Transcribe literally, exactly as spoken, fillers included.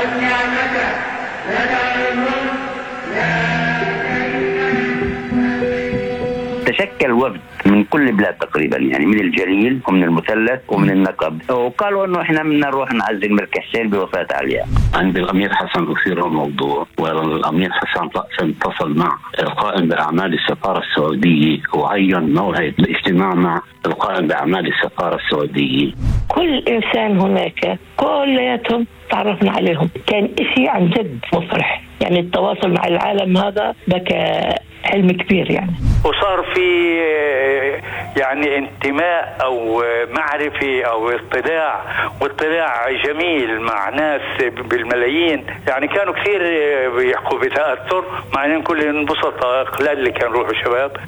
والنعمة لنا الملك لا تشكل وفد من كل بلاد تقريبا، يعني من الجليل ومن المثلث ومن النقب، وقالوا انه احنا بدنا نروح نعزي الملك حسين بوفاة علياء. عند الامير حسن اثير الموضوع، والامير حسن رأسا اتصل مع القائم باعمال السفاره السعوديه وعين موعد الاجتماع مع القائم باعمال السفاره السعوديه. كل انسان هناك كلياتهم تعرفنا عليهم، كان إشي عن جد مفرح، يعني التواصل مع العالم هذا بكى حلم كبير يعني. وصار في يعني انتماء أو معرفة أو اطلاع، واطلاع جميل مع ناس بالملايين، يعني كانوا كثير بيحكوا بتأثر، مع أن كل انبسط قلال اللي كانوا روحوا شباب.